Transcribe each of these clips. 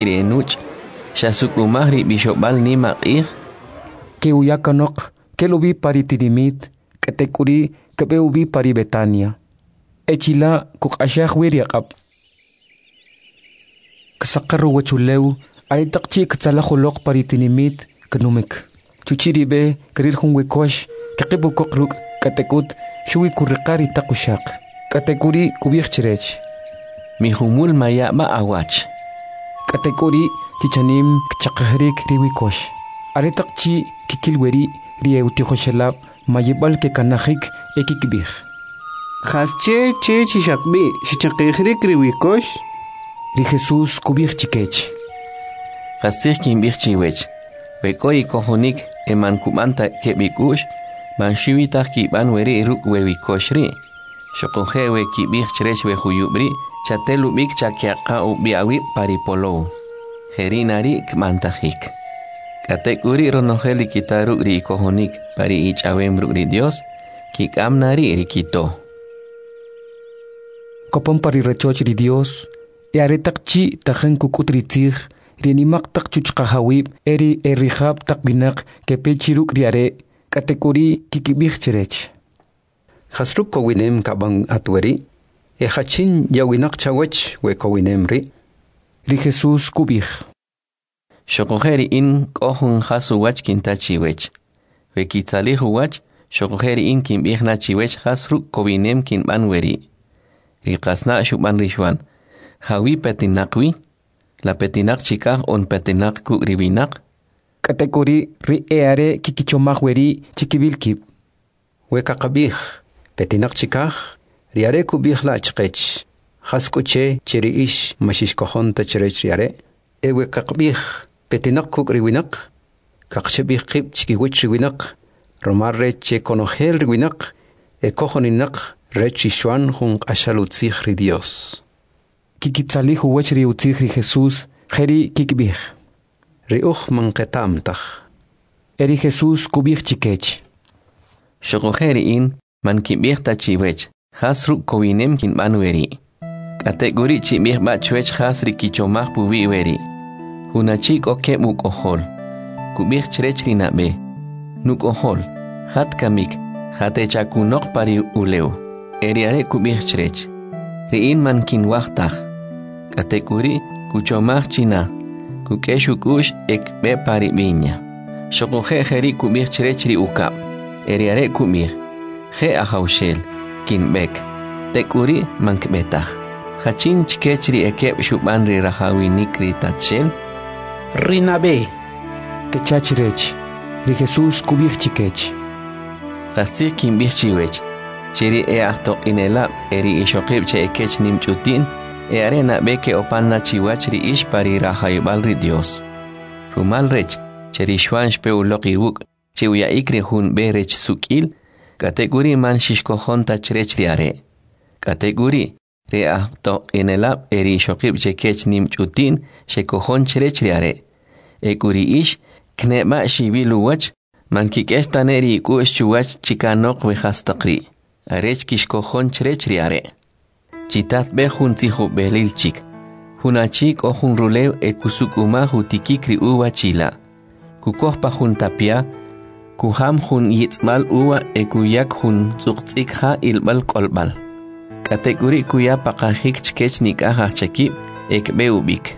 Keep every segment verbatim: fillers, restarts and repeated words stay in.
Renuch, Shasukumari Bishopal Nima Ir, que uyakanok, que lo vi pari tirimit, que te curi, que veo vi pari Betania. Echila kukashah wiriakap. Kasakaru wachuleu, aritakchi katsalahulok pari tinimit, kanumik. Chuchiribe, karir hunwikosh, kakibu kokruk, katekut, shui kurikari takushak. Katekuri kubirchirech. Mi humul maya ma awach. Katekuri tichanim kchakahrik riwikosh. Aritakchi kikilweri rieutikoshelab mayibal ke kanahik ekikbih. Khasche che chishakbi shichakihrik riwikosh. Ri Jesús kubih chikech. Khasir kimbih chiwech. Bekoi kohonik eman kumanta kebikush. Man shiwita kiban weri ruk wewikoshri. Shokohewe kibih chirech we huyubri. Chatelu bik chakiaka ubiawi paripolo. Herinari kmantahik. Katekuri ronoheli kitaru ri kohonik pari ich awemru ri Dios. Kikamnari rikito. Kopon pari rechoch ri Dios. Yaretak chi tajen kukutri tig. Rinimak tak chuchkahawib eri erihab tak binak kepechiruk riare. Katekuri kikibih chirech. Hasruk kowinem kabang atweri. E hachin yawinak chawech we kowinem ri. Ri Jesús kubih. Shokoheri in kohun hasu wach kintachiwech. We kitalihu wach, shokoheri in kimbihna chiwech hasruk kowinem kinban weri. Ri kasna shuban rishwan. Hawi petinakwi. La petinak chikah on petinak ku ribinak. Katekuri ri eare kikichomak weri chikibilkib. We kakabih. Petinak chikah. Riare kubih la chkech. Haskuche chiri ish mashish kohon ta chirech riare. Ewe kakabih. Petinak kuk riwinak. Kakshebih kib chikiwich riwinak. Romar reche konohel riwinak. E kohoninak rechi shwan hun ashalutzich ri Dios. Kikitzalihu wech riutzich ri Jesús. Jeri kikbih. Riuch manketam tach. Eri Jesús kubih chikech. Shokoheri in man kibih tachiwech. Hasruk kowinem kinban weri. Kategori chibih bachwech hasri kichomach puvi weri. Hunachik oke muk ohol. Kubih chrech rinabe. Nuk ohol. Hat kamik. Hate chakunok pari uleu. Eriare kubih chrech. Riin man kinwachtach. Kategori kuchomach china. Kukeshukush ekbe pari binya. Shokohe heri kubih chrech ri ukap. Eriare kubih. He ahaushel. Kinbek. Tekuri mankbetach. Hachin chkechri ekeb shuban ri rahawi nikri tatshel. Rinabe. Kechachirech. Ri Jesús kubih chikech. Khasir kimbih chiwech. Chiri e ahto inela eri ishokib che ekech nimchutin. E arena beke opanna chiwach ri ish pari rahayubal ri Dios. Rumal rech. Cheri shwan shpeu loki wuk. Che uya ikri hun berech sukil. Kategori man shishkohon tachrech riare. Kategori re ahto inelab eri shokib chekech nimchutin shekohon chrech riare. Ekuri ish kneba shibilu wach man kikestaneri kush chuwach chikanok vehastakri. Arech kishkohon chrech riare. Chitat be hun tihu belil chik. Hunachik o hun rulew ekusukuma hutikikri uwa chila. Kukohpa hun tapia. Kuham hun yitzmal uwa ekuyak hun tzuqtzik ha ilbal kolbal. Kategori kuya pakahik chkech nikah chakib ekbe ubik.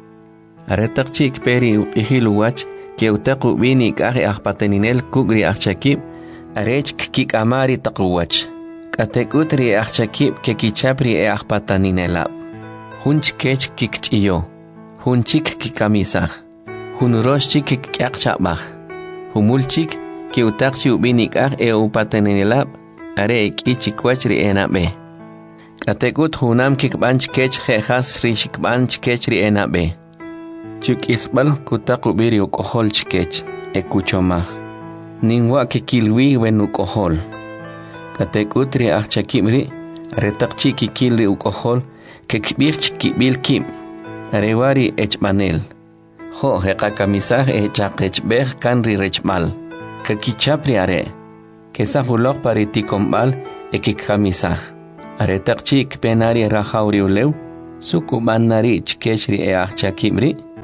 Aretak chik peri uqihilu wach ke utaq ubi nikah ahpateninel kugri achakib arech kik amari taqwach. Kategutri achakib ke kichapri e ahpataninelab. Hun chkech kik chiyo. Hun chik kikamisah. Hun rosh chik kik chabach. Humul chik que utaxi ubinikah e upatenelab are iki chikwachri enabe. Katekut hunam kikbanch kech jejas rishikbanch kechri enabe. Chuk isbal kutak ubiri ukohol chikech e kuchomah. Ningwa kikilwi wen ukohol. Katekutri achakibri retakchi kikilri ukohol kekbirch kibil kim. Arewari echmanel. Ho hekakamisah e chakechbeh kanri rechmal. Kakichapri are. Kesahulok pariti kombal ekikamisah. Are takchi penari rahauri uleu. Sukuban nari chkechri e achakibri.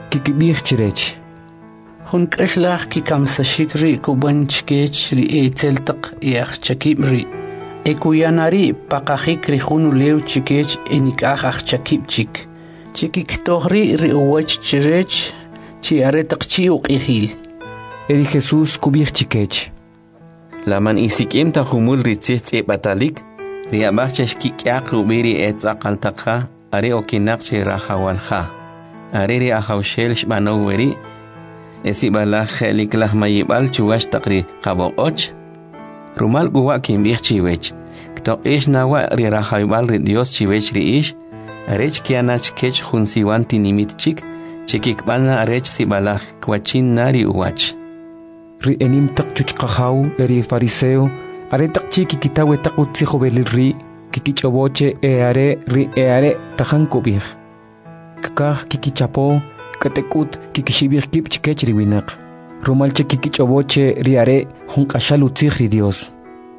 kikibih chirech. Hun kashlach ki kamsashik ri kuban chkech ri eteltak yach chakib ri. Ekuyanari pakahik ri hunu lew chikech enikach ach chakib chik. Chikik tohri ri uwach chirech chi aretak chi uqihil. Eri Jesús kubih chikech. Laman isikim ta humul ritzih tse batalik, riabach cheshkik yak ubiri et zakaltakha, are okinak che rahawalha. Are ri ahawshel shbano weri, esi balach helik lah mayibal chuwash takri qaboqoch. Rumal guwa kimbih chiwech, kto ish nawa ri rahawibal ri Dios chiwech ri ish, arech kianach kech hunsiwan tinimit chik, chikikbalna arech si balach kwachin nari uwach. Ri enim tak chuchqahaw eri fariseo, are tak chiki kitawe tak utzijo belil ri, kikichoboche e are ri e are tajan kubih. Kakah kikichapo, katekut kikishibih kip chikech ri winak. Rumalche kikichoboche ri are junkashal utzij ri Dios.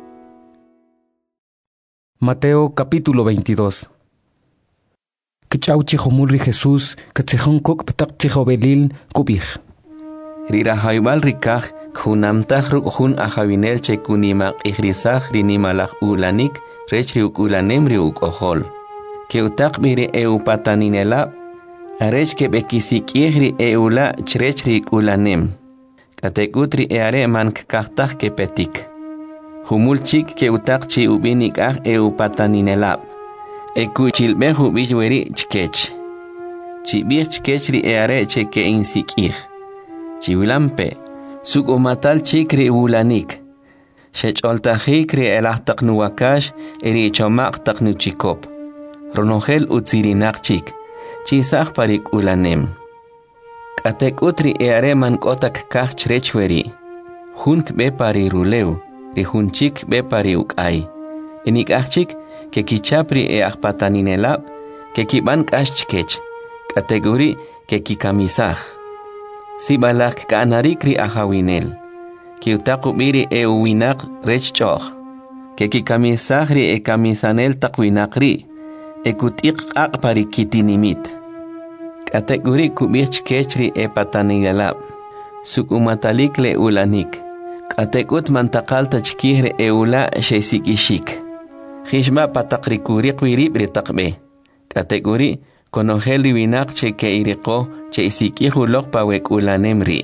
Mateo capítulo veintidós. Kichauchi jomul ri Jesús, katzejón kok ptak tzijo belil kubih. Ri rahaybal rikaj, Hunamtah ruk hun ahavinel che kunimak ihrisaj rinimalak ulanik rech riuk ulanem riuk ohol. Ke utak biri eu pataninela, arech ke bekisik ihri eula chrech riuk ulanem. Katekutri eare man kakhtah ke petik. Humul chik ke utak chi ubinik ah eu pataninela. Eku chilbe hubij weri chkech. Chibih chkech ri eare che ke insik ih. Chiwilampe. Suk umatal chikri ulanik. Shech oltahikri elahtak nuwakash eri chomak tak nuchikop. Ronogel utsirinak chik. Chisach parik ulanem. Katek utri eareman kotak kach chrechweri. Hunk be pari ruleu. Ri hunchik be pari ukay. Enik achik ke kichapri e akpataninelab. Ke kiban kash chkech. Kategori ke kikamisach. Si balak kaanarikri ahawinel. Ki utakubiri e uwinak rech choch. Ke ki kamisahri e kamisanel takwinakri. E kutik akpari kitinimit. Kategori kubich kechri e patanigalab. Suk umatalik le ulanik. Katekut mantakalta chkihre e ula shesikishik. Hishma patakrikurik wirib ritakbe. Kategori konogel winak che ke iriko che isikihu lok pawek ulanem ri.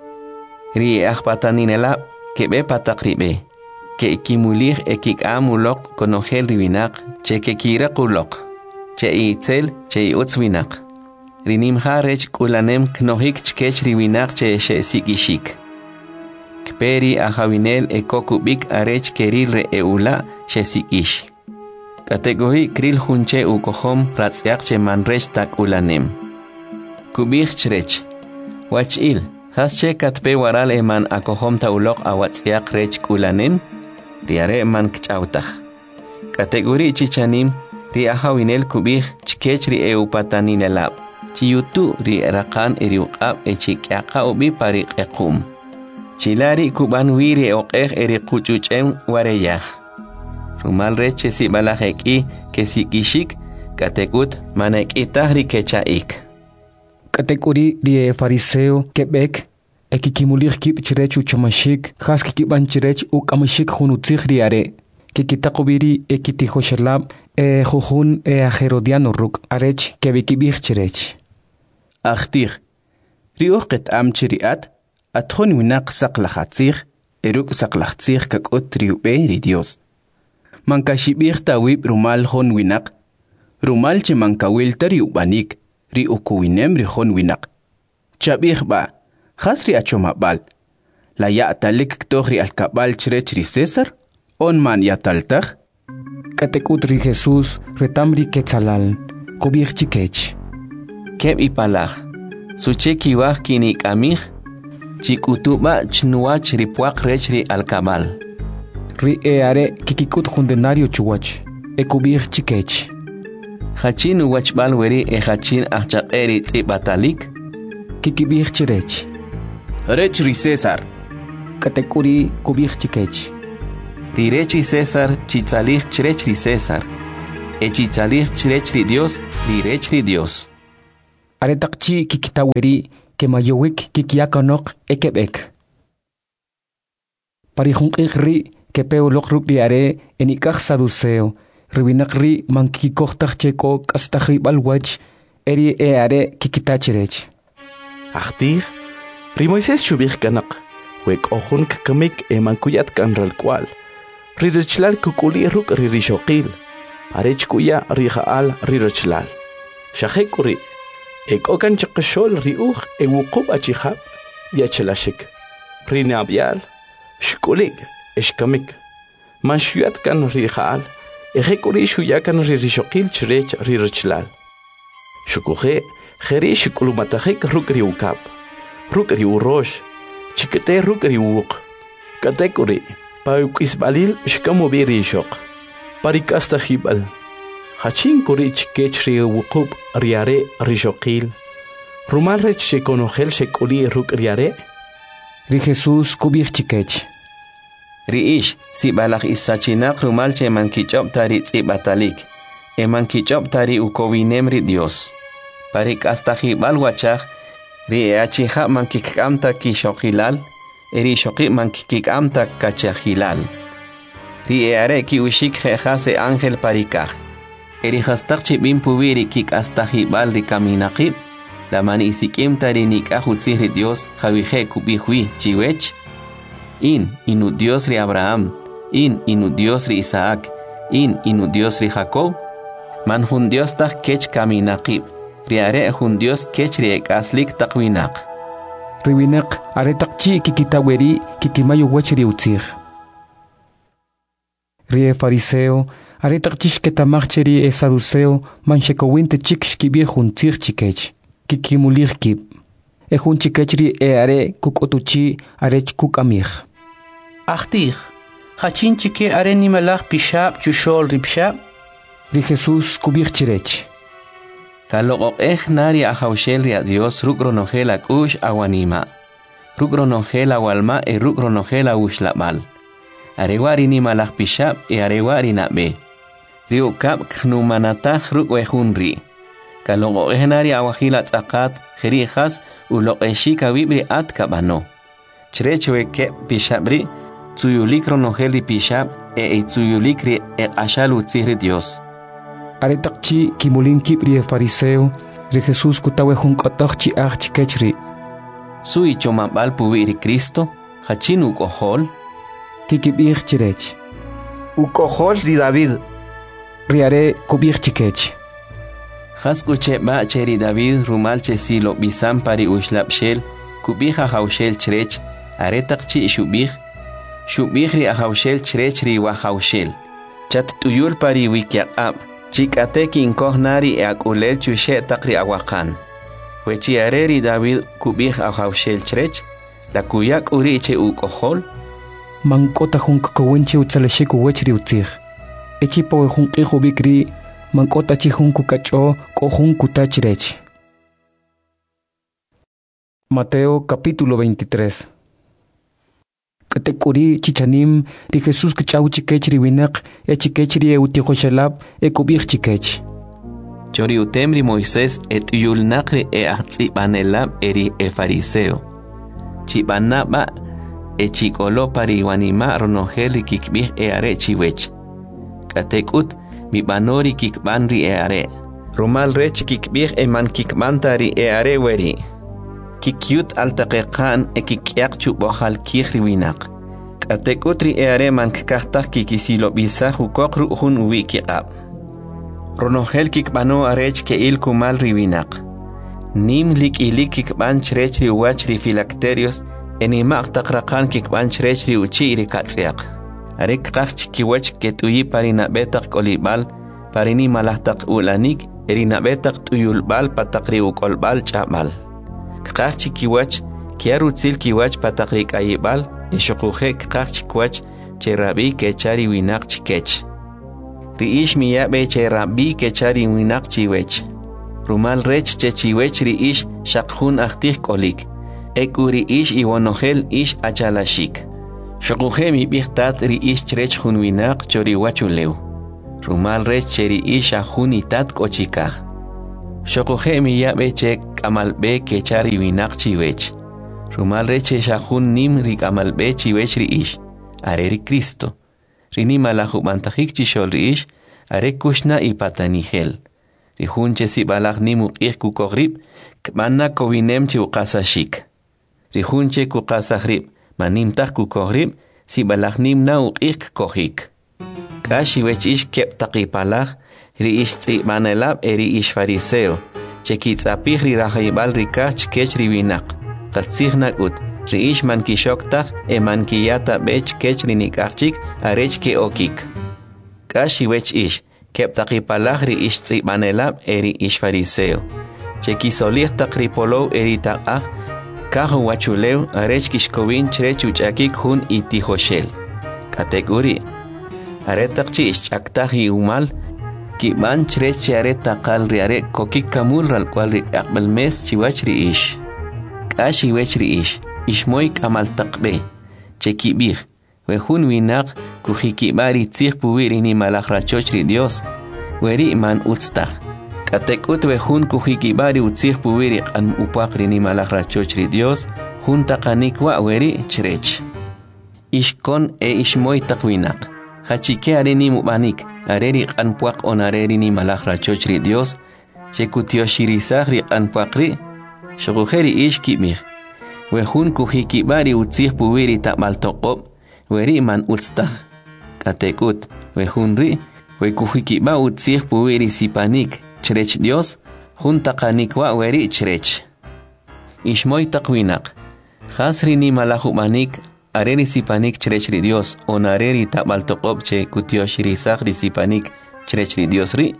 Ri akpataninela ke be patakribe. Ke ikimulih ekik amulok konogel winak che ke kirakulok. Che itzel che utzwinak. Rinim harech ulanem knohik chkech riwinak che she sikishik. Kperi ahawinel ekokubik arech keril re eula she sikish. Kategohi kril hunche ukohom ratzyak che manrech tak ulanem. Kubich chrech. Wachil, hasche katpe waral eman akohom taulok awatzyak rech ulanem, riare man kchautach. Kategori chichanim, ri ahawinel kubich chkech ri eupataninelab. Chiyutu ri rakan eriuqab e chikyaka ubi parik ekum. Chilari kuban wiri oqeh eri kuchuchem wareyah. Rumal reche si balajeki ke si kishik katekut manek itahri kechaik. Katekuri rie fariseo kebek ekikimulir kip chirech uchamashik has kikiban chirech ukamashik hunutzig riare kikitakubiri ekitihoshelab e jujun e ajerodiano ruk arech kebikibich chirech. Achtir riuqet am chiriat atjon winak saqlahatzig eruk saqlahatzig kakot riube ri Dios. Mankashibir tawib rumal hon winak. Rumal che mankawil tari ubanik. Ri ukuwinem ri hon winak. Chabih ba. Khasri achomabal. La ya talik ktohri alkabal chrech ri César. On man ya taltach. Katekut ri Jesús retamri ketzalal. Kubir chikech. Keb ipalach. Suche kiwah kinik amih. Chikutuba chnuach ripuak rech ri alkabal. Ri e are kikikut jundenario chuwach. E kubir chikech. Hachin wachbal weri e hachin achak eri batalik. Kikibir chirech. Rech ri César. Katekuri kubir chikech. Ri rechi César chitzalih chirech ri César. E chitzalih chirech ri Dios ri rech ri Dios. aretaqchi kikitaweri que mayowik kikiakanok ekebek. Parijunqri que peolok rukri are enikaj saduceo, riwinakri mankikoktaj cheko kastaji balwach, eri e are kikitachirech. Achtir, ri Moisés shubich kanak, wek ojun kakamik e mankuyat kanral kwal, ririchlal kukuli ruk ririshoqil, arech kuya rijaal ririchlal. Shahekuri, ek okan chakashol riuj e wukub achihab, yachelashik, rinabial, shkulig, eshkamik, manshuyat kan rijaal, ejekuri shuyakan ririshoqil chirech ririchlal. Shukuje, Jeri shikulumatajek rukri ukap, rukri urosh, chikete rukri uk, katekuri, paukisbalil shkamubiri shok, parikasta hibal, hachin kuri chikechri ukub riare rishokil, rumalrech shekonogel shekuli rukriare, Ri Jesús kubir chikech. Riish, si balak isachinak rumal che mankichop tari tsibatalik, e mankichop tari ukowinem ri Dios. Parik hasta jibal wachaj, ri eachija mankikamta kishokilal, eri shoki mankikamta kachajilal. Ri eare ki ushik jejase ángel parikaj. Eri hastak chibim pubiri kik hasta jibal ri kaminakib, la mani isikimta ri nikajutzih ri Dios javije kubihui chiwech. In, inu Dios ri Abraham, in, inu Dios ri Isaac, in, inu Dios ri Jacob, man hun Dios tak kech kaminakib. Riare hun Dios kechriek aslik takwinak. Riwinak aretaqchi kikitaweri kikimayo wachri utzir. Rie fariseo aretaqchish ketamacheri e saduceo manchekowinte chiksh kibir hun tzir chikech. Kikimulir kib. E hun chikechri e are kukotuchi arech kukamir. Achtir, hachin chike are nimalach pishab chushol ripshab. Ri Jesús kubir chirech. Kalokok eh nari ahaushel ria Dios rukronogela kush awanima. Rukronogela walma e rukronogela ushlabal. Arewari ni malak pishab e arewari nabe. Rio kap knumanatah rukwehunri. Kalokok eh nari awahila tzakat jerijas ulok eshika wibri at kabano. Chrechewe ke pishabri tsuyulik ronogeli pishab e tsuyulikri e ashalu tzihri Dios. Aretaqchi kimulin kibri e fariseo, Ri Jesús kutawe hunkotochi ach chikechri. Sui chomabal puwiri Cristo, hachin ukohol, Kikibir chirech. Ukohol ri David. Riare kubir chikech. Haskuche ba cheri David rumalche silo bisam pari ushlapshel, kubija haushel chrech, aretaqchi shubij, shubij ri ahaushel chrech ri wahaushel. Chat tuyul pari wikiaqab. Chikate kinkoh nari e akulel chushe takri awakan. Wechi areri David kubih ahaushel chrech, la kuyak uriche ukohol. Mankota hunk kawinchi utsaleshiku wechri utzir. Echipo hunk ihu bikri, mankota chi hunku kacho ko hunku tachrech. Mateo capítulo veintitrés. Katekuri chichanim ri Jesús kchau chikech ri winak e chikech ri utikhoshalab e kubir chikech. Chori utemri Moisés et yul nakri e ahtsi banelab eri e fariseo. Chibanaba e chikolo pari wanima ronogeli kikbih e are chiwech. Katekut mi banori kikbanri e are. Rumal rech kikbih e man kikbantari e are weri. Kikyut altaqiqan e kikyak chubohal kihri winak. Katekutri e are man kikahtak kikisilo bisa hukokru hun uwikiqab. Ronogel kikbano arech ke il kumal riwinak. Nim lik ilik kikban chrechri wachri filacterios enimaq taqraqan kikban chrechri uchiri katsiaq. Arek qach kiwach ketuyi parina betaq kolibal parini malahtaq ulanik erina betaq tuyulbal pataqri ukolbal chabal. Kqach kiwach kiarutzil kiwach pataqri kayibal eshuquje kqach kiwach cherabi kechari winak chikech. Riish miyabe cherabi kechari winak chiwech. Rumal rech chechiwech riish shaqhun ahtih kolik. Ekuri ish iwonogel ish achalashik. Shuquje mi bihtat riish chrech hun winak chori wachuleu. Rumal rech cheri ish ahun itat kochikah. Xokoje mi yabe che kamalbe ke chari winak chiwech. Rumal reche shahun nim rik amalbe chiwech ri ish. Are ri Cristo. Rini malahu mantajik chishol ri ish. Are kushna y patanihel. Rihunche si balak nimu ik kukogrib. Kmanna kovinem chi ukasa shik. Rihunche kukasa grib. Manim tak kukogrib. Si balak nim na ukik kohik. Kashi wech ish kep takipalak. Ri ish tzi manelab eri ish fariseo. Chekitz apih ri rahaibal rikach kech ri winak. Katzignak ut. Ri ish man kishoktak e man kiyata bech kech ri nikachik arech ke okik. Kashi wech ish. Kep takipalak ri ish tzi manelab eri ish fariseo. Chekisolih tak ripolo eri takak. Kahu wachuleu arech kishkowin chrech uchakik hun iti hoshel. Kategori. Aretak chi ish chaktahi umal. Kiban chrech chiare takal riare kokik kamul ral cual ri akbel mes chiwach ri ish. Kashi wech ri ish. Ishmoy kamal takbe. Chekibih. Wehun winak kuhikibari tzih puwiri ni malach rachoch ri Dios. Weri man utztach. Katekut wehun kuhikibari utzih puwiri kan upak ri ni malach rachoch ri Dios. Hun takanikwa weri chrech. Ishkon e ishmoy takwinak. Hachike are ni mubanik. Areri kanpuak on areri ni malach rachoch ri Dios. Chekutio shirizah ri kanpuak ri. Shogujeri ish kibih. Wehun kuhikibari utzih puwiri tak maltokob. Weri man utztach. Katekut. Wehun ri. We kuhikiba utzih puwiri sipanik. Chrech Dios. Hun takanikwa weri chrech. Ishmoy takwinak. Khasri ni malach ubanik. Areri sipanik chrech ri Dios. On areri tak maltokob che kutio shirizah ri sipanik. Chrech ri Dios ri.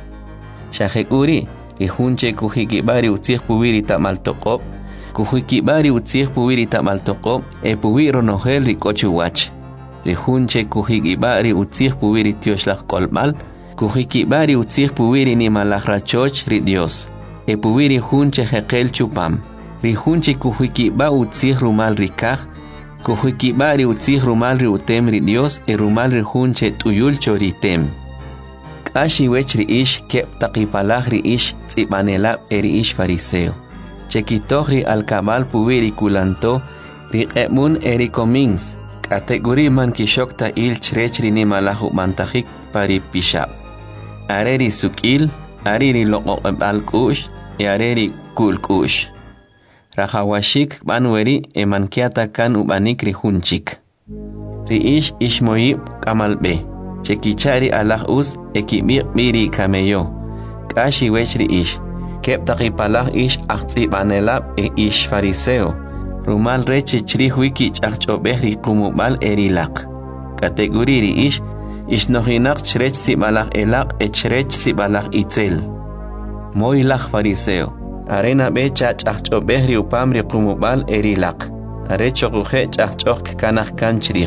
Shahekuri. Ihunche kuhikibari utzih puwiri tak maltokob. Kuhikibari utzih puwiri tak maltokob. E puwiro nohel ri kochuwach. Rihunche kuhikibari utzih puwiri tioshlach kolmal. Kuhikibari utzih puwiri ni malach rachoch ri Dios. E puwiri hunche hekel chupam. Rihunche kuhikiba utzih rumal rikach. Kuhikibari utzih rumal ri utem ri Dios. E rumal ri hunche tuyul choritem. Kashi wech ri ish kep takipalach ri ish tzipanelab eri ish fariseo. Chekitoh ri alkabal puwiri kulanto ri emun eri komins. Kategori man kishokta il chrech ri ni malahu mantajik pari pishab. Areri sukil, areri loko ebal kush, e areri kul kush. Rahawashik banweri e mankiata kan ubanik ri hunchik. Ri ish ishmoyib kamalbe. Chekichari alah us ekibir biri kameyo. Kashi wech ri ish. Kep takipalah ish achtzi banelab e ish fariseo. Rumal reche chrih wiki chachobeh ri kumubal erilak. Kategori ri ish. Ishnohinak chrech sibalach elak e chrech sibalach itzel. Moilach fariseo. Arena be chachobeh ri upam ri kumubal erilak. Are chokuhe chachok kanach kan chrih.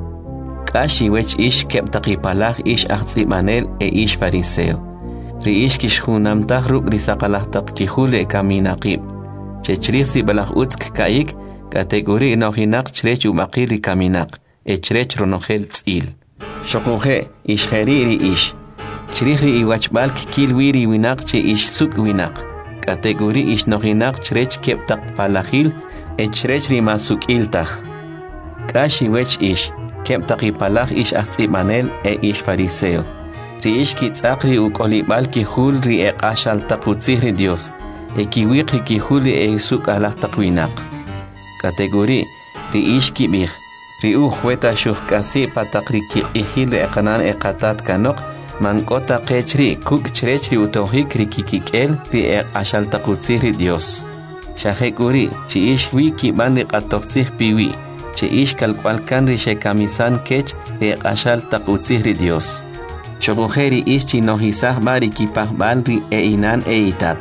Kashi wech ish kep takipalach ish achtzi banel e ish fariseo. Ri ish kishhunam tahruk ri sakalah tak kihule kaminaqib. Chechrih si balach utsk kaik kategori nohinak chrech umakir ri kaminak. E chrech ronohel tzil. Shokuje ish heri ri ish. Chrih ri iwachbal kikil wiri winak che ish suk winak. Kategori ish nohinak chrech kep tak palachil e chrech ri masuk iltach. Kashi wech ish. Kep takipalach ish achtzi banel e ish fariseo. Ri ish kitzakri ukolibal kihul ri e ashal takutzih ri Dios. E kiwik ri kihul e isuk alach takwinak. Kategori ri ish kibih. Ri u hueta shuhkasi patakri kihil e kanan e katat kanok. Mankota kechri kuk chrechri utohik ri kikikel ri e ashal takutzih ri Dios. Shahekuri chi ish wiki ban ri katotzih piwi. Che ish kalkwalkan ri shekamisan kech e ashal takutzih ri Dios. Chogujeri ish chinohisah bari kipah balri e inan e itat.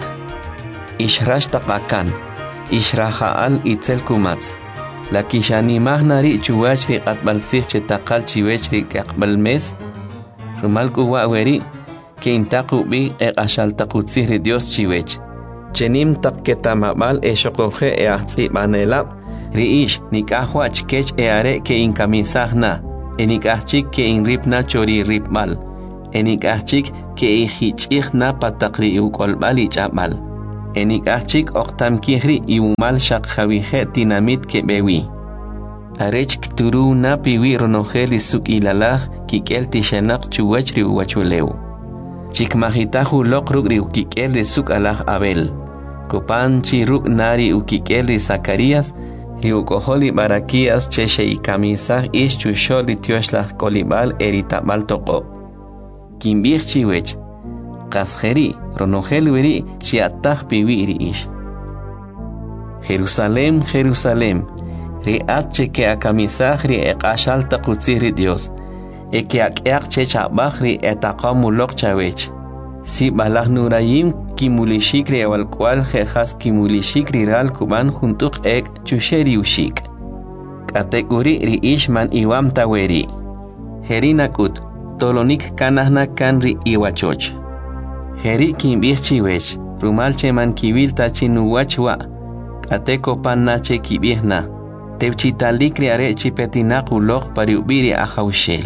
Ish rash takakan. Ish rahaal itzel kumatz. La kishanimah nari chuwach ri katbaltzih che takal chiwech ri kakbal mes. Rumal kuwa weri ke intaku bi e ashal takutzih ri Dios chiwech. Chenim takketamabal e shokoje e ahtzi banelab. Ri ish nikahwach kech e are ke inkamisah na. E nikahchik ke inripna chori ripmal. E nikahchik ke ihich'ij napa taqri ukolbal ich'abal enik achik oktam kihri iumal shaq jawije tinamit ke bewi arech kturu napi wi ronogel isuk ilalaj kikel tishanak chuwachri uwachuleu chikmajitahu lokrugri ukikel isuk alaj abel Kopanchi ruk nari ukikel Zacarias riukoholi barakias cheche y camisaj ish chusholi tioshlah kolibal eritabal toko kimbir chiwech kasjeri ronogel weri chiataj piwiri ish Jerusalem Jerusalem ri atche ke akamisaj ri eqashal taqutziri Dios e ke ak'eaq chechabaj ri etaqamulok chawech si balag nurayim kimulishik ri awal cual jejas kimulishik ri ral kuban juntuk ek chusheri ushik kategori ri ishman iwam taweri jerinakut tolonik kanahna kan ri iwachoch jeri kimbih chiwech rumal cheman kibil tachinuwachwa kateko pannache kibihna tevchitalik ri are chipetinak uloj pariubiri ajaushel.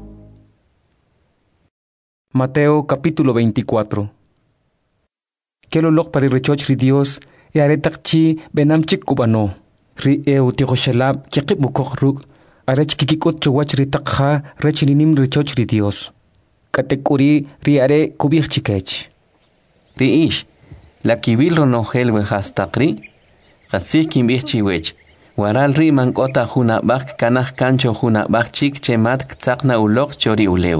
Mateo capítulo veinticuatro. Que lo log para rechoch ri Dios e aretakchi benam chik kubano ri eu tigoshelab chikibukok ruk arech kikikot chowach ri takha rechininim rechoch ri Dios katekuri ri are kubich chikech ri ish la kibil ronogel wehastakri kasih kimbich chiwech waral ri mankota huna bak kanah kancho huna bak chik chemat ktsakna ulok chori uleu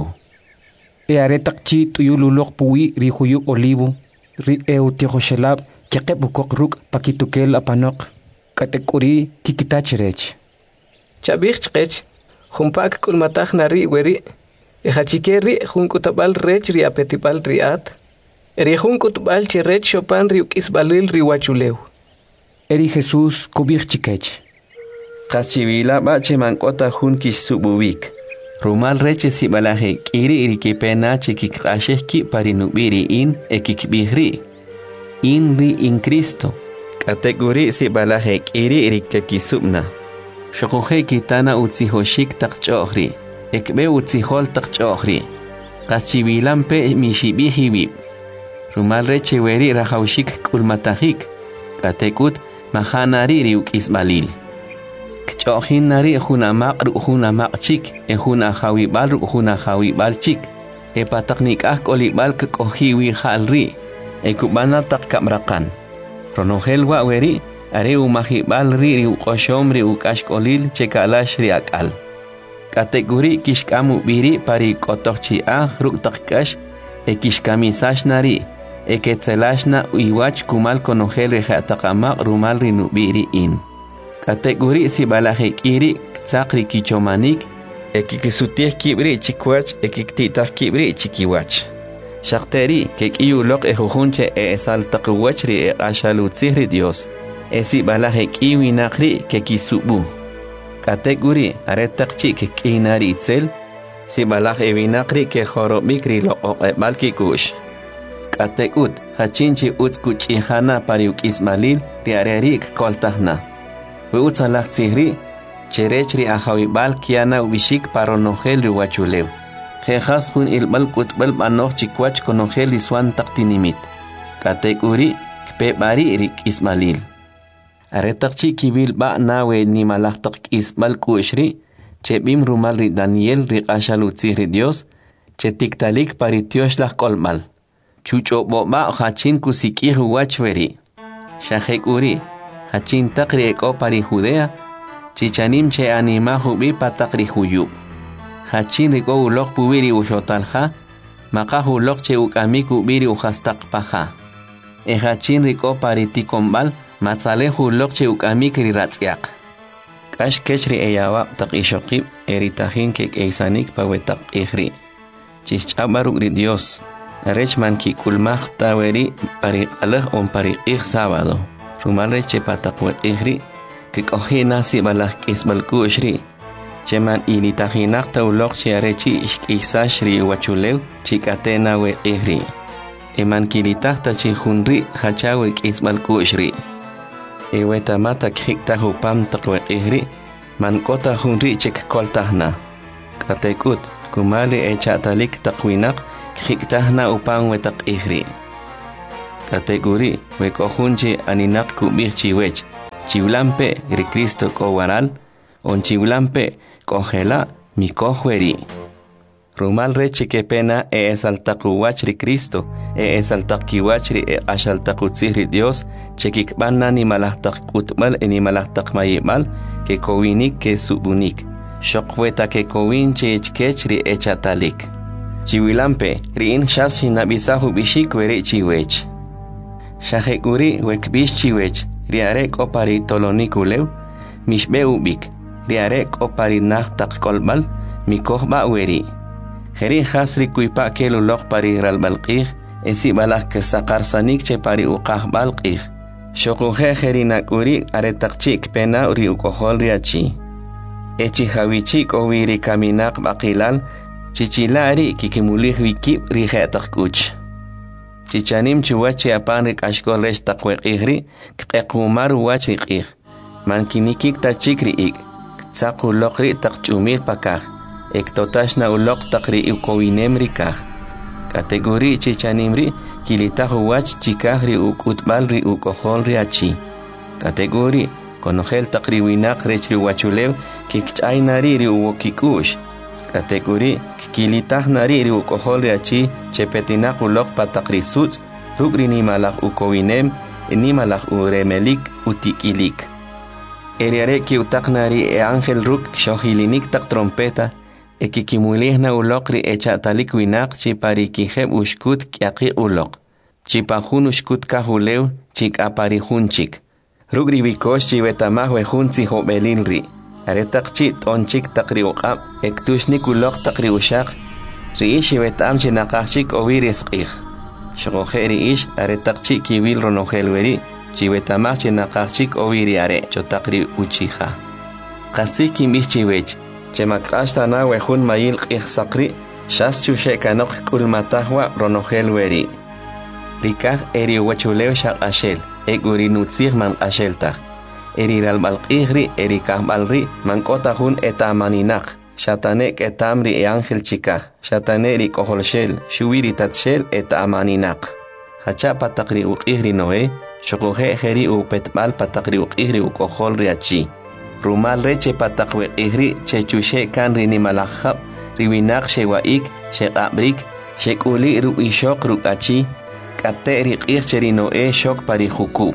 e aretakchi tuyululok puwi ri huyu olivo ri eu tigoshelab chikibukok ruk pakitukel apanok katekuri kikitachirech chabich chkech humpak kulmatach nari weri e hachikeri hunkutabal rech ri apetibal riat eri hunkutbal chirech chopan ri ukisbalil ri wachuleu eri Jesús kubich chikech Kachibila bache mankota hun kisububik rumal reche sibalaje kiri iri kipena chikikasheki parinubiri in ekikbihri in ri in Cristo kategori sibalaje kiri iri kekisubna shokoje kitana utzihoshik takchohri ekbe utzihol takchohri kachibilampe mishibihibib rumal reche weri rahaushik kulmatahik katekut mahanari ri ukisbalil Kchohin nari huna maqru huna maqchik e huna khawibal ru huna khawibal chik e pataknik ah kolibal ke kohiwi halri e kubana tak kamrakan ronogel wa weri are umahibal ri ri uqoshom ri ukashkolil chekalash ri akal kategori kishkamu biri pari kotochi ah ru takkash e kishkamisash nari e ketzelashna uiwach kumal konogel ri hataqamaq rumal ri nubiri in kategori si balaje kiri tsakri kichomanik ekikisutieh kibri chikwach ekiktitah kibri chikiwach shakteri kekiyulok ejujunche e esaltakwachri e ashalutzihri Dios esi balaje kiwi nakri kekisubu kategori aretakchi kekinari itzel si balaje vinakri ke jorobikri lo oqebal kikush katekut hachinchi utskuchihana pariuk ismalil riarerik koltahna Uutsalach tzihri, cherechri ajawibal kiana ubishik paronogel riwachuleu. Jejas hun ilbal kutbal banoch chikwach konogel iswan taktinimit. Katekuri, kpebari rik ismalil. Aretakchi kibil ba nawe ni malachtak isbal kushri, chebim rumal ri Daniel rik ashalu tzihri Dios, chetiktalik paritiosh kolmal. Chucho boba hachin kusikih wachveri. Shahekuri, Hachin takri eko pari Judea, chichanim che anima hubi patakri huyub. Hachin riko ulok pubiri ushotalha, maka ulok che ukamiku biri uhastak paha. E hachin riko pari tikombal, matzale ulok che ukamikri ratsiak. Kash kechri eyawa tak ishokib, eritahin kek eisanik pawetak ihri. Chichabaruk ri Dios, rechman ki kulmach taweri pari aleh on pari ih sábado. Rumalre che patakwet ihri kikohina si balah kisbal kushri cheman ilitahinak taulok chiarechi ishkisashri wachulew chikatena we ihri eman kilitah tachi hunri hachawe kisbal kushri eweta mata khikta hupam takwe ihri man kota hunri chik koltahna katekut kumali echatalik takwinak Kiktahna upan wetak ihri. Kategori wekohunchi aninak kubih chiwech. Chiwlampe ri Cristo ko waral. On chiwlampe kohela mi kohweri. Rumal reche que pena e esaltaku wachri Cristo, e esaltaki wachri e ashaltaku tzihri Dios, chekikbanna ni malahtak kutmal e ni malahtak mayimal, que kowinik que subunik. Shokweta que kowin che echkechri e chatalik. Chiwilampe, riin shasi nabisahu bishik weri chiwech. Shahekuri wekbish chiwech, riarek opari tolonikulew, mishbe ubik, riarek opari nahtak kolbal, mikohba weri. Heri hasri kuipa kelu lok pari ralbalqih, esi balak ke sakar sanik che pari uqah balqih. Shokuhe heri nakuri aretakchik pena uri ukohol riachi. Echi hawichik owiri kaminak bakilal, chichilari kikimulih wikip rihetak kuch. Chichanim chuwachi apanrik ashkol resh takwekihri, kekumaru wachrik. Mankinikik tachikri ik, tsaku lokri takchumir pakah. Ektotashna ulok takri ukowinem rikah. Kategori chichanimri kilitahu wach chikahri ukutbalri ukohol riachi. Kategori konohel takri winak rechri wachulew kikchaynari ri uwokikush. Kategori kilitahnari ri ukohol riachi chepetinak ulok patakri suts rugri ni malak ukowinem ni malak uremelik utikilik. Eriare ki utaknari e angel ruk shohilinik tak trompeta. Ekikimulihna ulokri echatalik winak chipari kijeb ushkut kiaki ulok. Chipahun ushkut kahulew chik apari hunchik. Rugri bikosh chivetamah wehunzi hobelilri. Aretak chit onchik takri uqab ektushnik ulok takri ushak. Riish chivetam chinakachik oviris qih. Shogohe riish aretak chik kiwil ronohelweri chivetamah chinakachik oviri are chotakri uchiha. Qasik imbih chiwech. Chemakashta na wehun mayil qihsaqri, shas chushe kanok kulmatahwa ronohel weri. Rikah eri wachulew shaq ashel, eguri nutzih man asheltah. Eri ralbalqihri eri kahbalri man kotahun etamaninak. Shatanek etamri e angel chikah, shataneri koholshel, shuwiri tatshel etamaninak. Hacha patakri uqihri noe, shokuhe heri upetbal patakri uqihri ukohol riachi. Rumal reche patakwe ihri chechushe kan rini malakhab riwinak shewaik shekabrik shekuli ru ishok rukachi kate riqih cherino e shok pari huku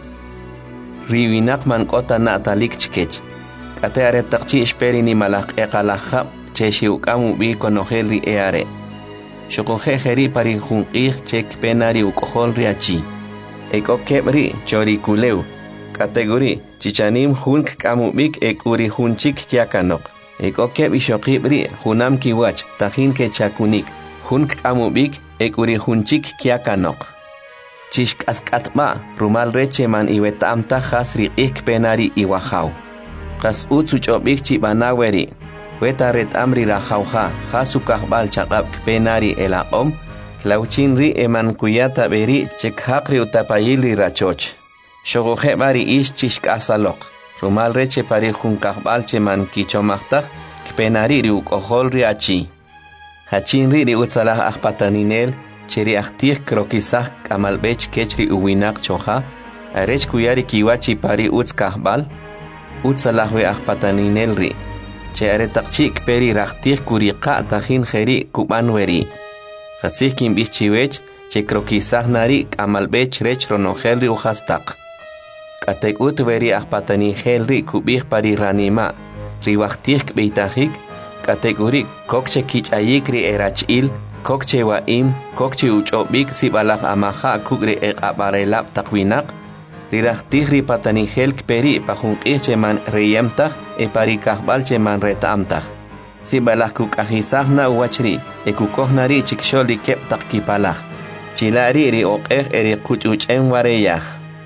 riwinak man kota na talik chkech kate are takchi esperi ni malak e kalakhab cheshi ukamu bi konohel ri eare shokohe heri pari hunqih chek penari ukohol riachi ekop kebri chori kuleu kategori chichanim hunk kamubik ek uri hunchik kiakanok. Ek okeb ishokibri hunam kiwach tahin ke chakunik. Hunk kamubik ek uri hunchik kiakanok. Chishk askatma rumal reche man iwetamta hasri ik penari iwahaw. Kas utsuchobik chibanaweri. Weta ret amri rahawha hasukah bal chakab penari elaom. Klauchinri eman kuyata beri chek hakri utapayili rachoch. Shogohe bari ish chishk asalok. Rumal reche pari junkahbal che man kichomachtak, kpenari ri ukohol riachi. Hachin ri ri utsalah akpataninel, cheri aktih krokisah kamalbech kechri uwinak choha, arech kuyari kiwachi pari utskahbal, utsalahwe akpataninel ri. Che aretakchik peri raktih kuriqa tahin kheri kubanweri. Khasih kimbich chiwech, che krokisah nari kamalbech rech ronohel ri uhastak. Katek ut veri akpatani helri kubih pari ranima riwaktih kbeitajik kategori kokche kich ayikri erachil kokche waim kokche uchobik sibalak amaha kugri ekabarelap takwinak riraktih ripatani hel kperi pahunqih cheman reyemtah e pari kahbal cheman retamtah sibalak kukajisahna uwachri e kukohnari chiksholi kep takkipalaj chilari ri oqeh eri kuchuchen wareyaj.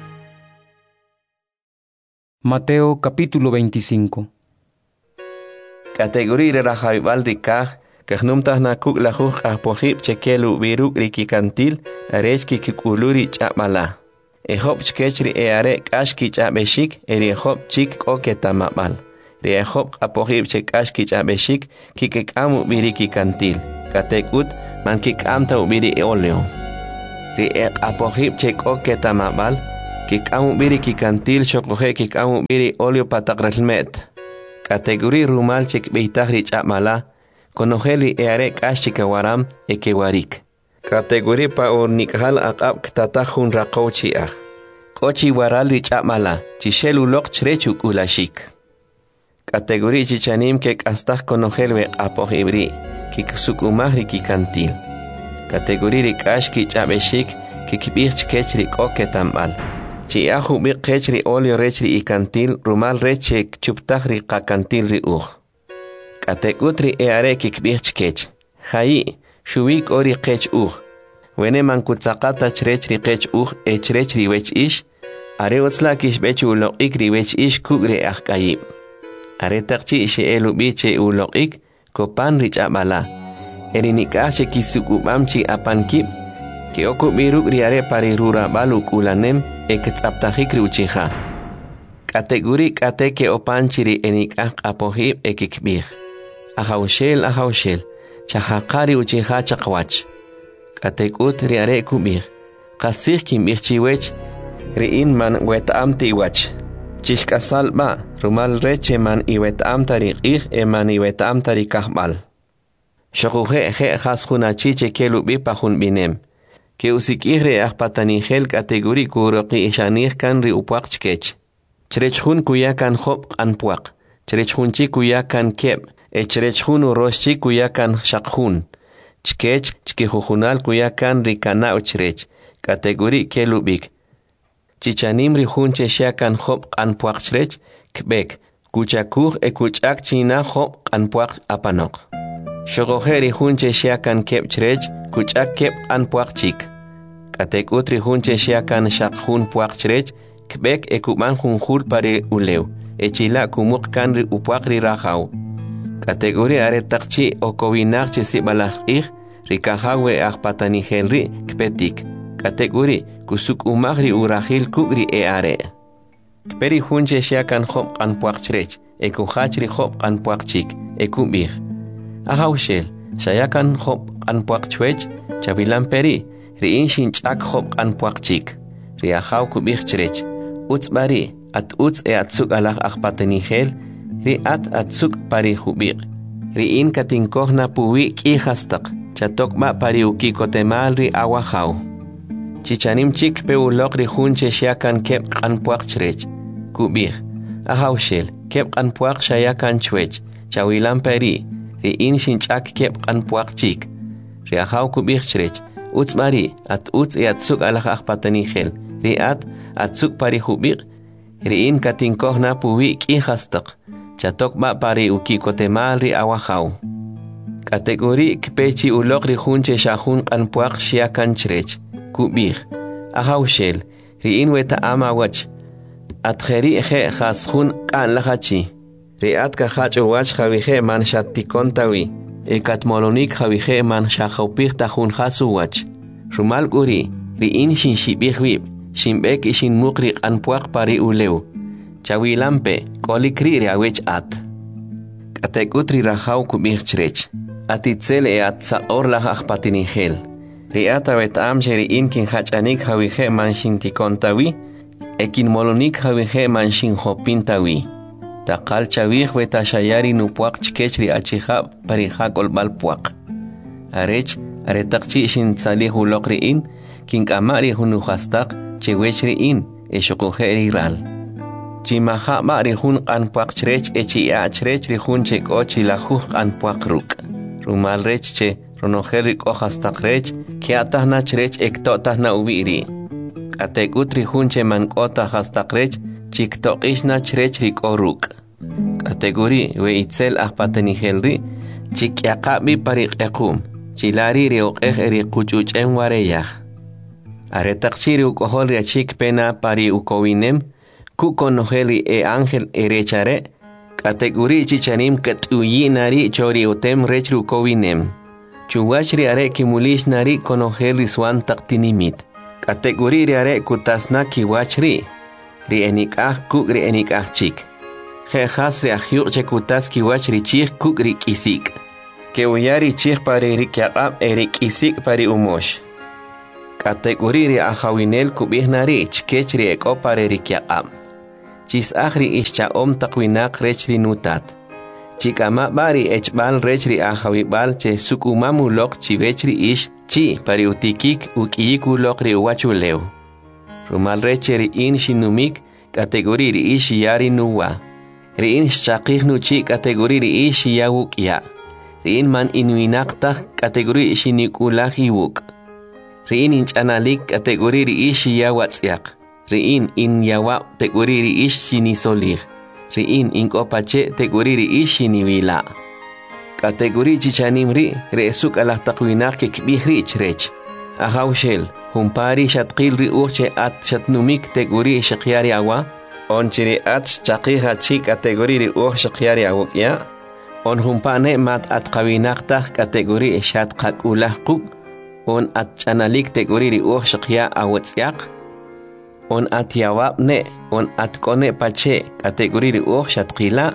Mateo capítulo veinticinco. Categoría rajaibal rikah, kahnumtah nakuk lahuj ahpojib chekelu viruk rikikantil, arechki kikuluri chapmala. Ehop chkechri eare kashki chapeshik, erihop chik oketamabal. Rehop apojib chekashki chapeshik, kikekamu virikikantil. Katekut, man kik'amta ubiri óleo. Ri eq apojib chek'o ketamabal, kik'am ubiri kikantil xokoje kik'am ubiri óleo patakralmet. Kategori rumal chekbeitaj ri ch'amala, konojeli eare k'ax chikawaram ekewarik. Kategori pa urnikjal aqab ktatajun raqow chi'aj. Kochi waral ri ch'amala, chixel uloq chrechu ulashik. Kategori chichanim ke k'astaj konojel we apojibri, kiksukumaj ri kikantil. Kategori ri k'ax kich'abexik, kikb'ij chkech ri k'o ketambal. Chi'aj ub'iq qech ri óleo rech ri ikantil, rumal rech chek chuptaj ri qakantil ri uj. Kategut ri eare kikb'ij chkech. Hayi, shubik ori qech uj. Wene mankutzaqata chrech ri qech uj e chrech ri wech ish, are utzla kishbech uloqik ri wech ish kuk ri ajkayib. Are taqchi ishe elubi che uloqik, kopan ri ch'abala. Eri nikaj che kisukubam chi apankib, ke okubiruk ri are pari rurabal ukulanem e ketzaptajik ri uchija. Kategori kate ke opan chiri enikaj apojib e kikbij. Ahaushel, ahaushel, chahaqari uchija chaqwach. Katekut ri are kubij. Qasij kimbij chiwech, ri in man wetam tiwach. Chishkasal ba, rumal reche man iwetam tari qij e man iwetam tari kahbal. Shokuje je jasjunachi che kelubi pajun binem. Ke usikij re ajpatanijel kategori kuroqi ishanij kan ri upuaq chkech. Chrechjun kuya kan hop anpuaq. Chrechjunchi kuya kan keb. E chrechjun uroshchi kuya kan shaqjun. Chkech chkijujunal kuya kan ri kana uchrech. Kategori kelubik. Chichanim ri junche shia kan hop anpuaq chrech. Kbek. Kuchakuj e kuchak china hop anpuaq apanok. Shogojeri junche shia kan keb chrech. Kuchak keb anpuaq chik. Katekut ri junche shia kan shaqjun puaq chrech. Kbek e kuban junjul pare uleu. E chila kumuk kan ri upuaq ri rajau. Kategori are takchi o kowinak che si balajij, rikahawe ajpatanijel ri kpetik. Kategori kusuk umag ri urajil kugri e are. Kperi hunche shiakan hop kan puaq chrech, e kuhach ri hop kan puaq chik, e kubij. Ahaushel, shayakan hop kan puaq chwech, chavilan peri, ri inshin chak hop kan puaq chik. Ri ahau kubij chrech, uts bari, at uts e atsuk alaj ajpatanijel, ri at atsuk pari hubik. Ri in katinkohna puwi ki hastak. Chatok ma pari ukikotemal ri awahau. Chichanim chik pe ulok ri hunche shiakan kep kanpuak chrech. Kubik. Ahaushel. Kep kanpuak shayakan chwech. Chawilan peri. Ri in shinchak kep kanpuak chik. Ri ahau kubik chrech. Uts mari at uts e atsuk alaj ajpatanijel. Ri at atsuk pari hubik. Ri in katinkohna puwi ki hastak. Chatok ma pari ukikotemal ri awahau. Kategori kpechi ulok ri junche shahun kanpuaq shiakan chrech. Kubij. Ahaushel. Ri in weta ama wach. Atjeri eje jasjun kan lahachi. Ri at kahach uwach javije man shatikontawi. E katmolonik javije man shahaupij tajun jasu wach. Rumal guri. Ri in shin shibij wib. Shimbek ishin mukri kanpuaq pari uleu. Chawilampe, kolikri riawech at. Katekutri rajau kubij chrech. Atitzel e atzaor la ajpatinijel. Riata wetam sheri inkin hachanik javije man shintikontawi. Ekin molonik javije man shinhopintawi. Takal chavij weta shayari nupuak chkech ri achihab parijak olbal puak. Arech, aretakchi shin tzalih ulok in, kinkamari hunuhastak, chewech in, e shokuje ral. Chimaha ma rihun kanpuaq chrech e chi a chrech rihun chek o chilajuj kanpuaq ruk. Rumal rech che ronojerik o hastak rech ki atahna chrech ekto tahna ubiri. Katekut rihun che man kota hastak rech chikto ishna chrech rik o ruk. Kategori we itzel ahpatanijel ri chik yaqabi parik ekum. Chilari riok ej eri kuchuch en wareyaj. Aretakchiri ukohol riachik pena pari ukowinem. Kukonojeli e ángel erechare, kategori chichanim katuyinari chori utem rechru kowinem. Chuwachri are kimulish nari konojeli swan taktinimit. Kategori are kutasna kiwachri. Ri enikah kuk ri enikah chik. Jejas ri ahyuk che kutas kiwachri chik kuk ri kisik. que uyari chih pari rikyaqab erik isik pari umosh. Kategori ahawinel kubihnari chkechri eko pari rikyaqab. Chis akhri ischa om takwinak rechri nutat. Chikama bari echbal rechri ahawibal che sukumamulok chivechri ish chi pari utikik ukiyikulok ri uwachuleu. Rumal rechri in shinumik kategori ri ish yari nuwa. Ri in shchaqih nuchi kategori ri ish yawuk ya. Ri in man inuinaktak kategori shinikulak iwuk. Ri in inchanalik kategori ri ish yawatsiak. Riin in yawa teguriri ish sinisolir. Riin in kopache teguriri ish sinivila. Kategori chichanimri reesuk alah takwinak kikbihri chrech. Ahawshel, humpari shatqil ri uche at shatnumik teguri shakyari awa. On chiri at chaqiha chi kategori ri uch shakyari awukya. On humpane mat at kawinakta kategori shatkak ulahkuk. On at chanalik teguri ri uch shakya awatsyak. On at yawab ne, on at kone pache, kategori ri uch shatqila,